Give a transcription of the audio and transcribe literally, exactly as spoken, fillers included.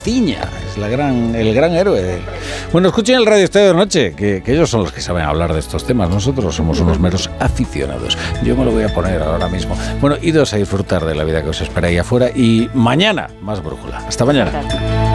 Ciña, es la gran, el gran héroe. Bueno, escuchen el Radio Estadio de Noche, que, que ellos son los que saben hablar de estos temas. Nosotros somos unos meros aficionados. Yo me lo voy a poner ahora mismo. Bueno, idos a disfrutar de la vida que os espera ahí afuera y mañana más brújula. Hasta mañana.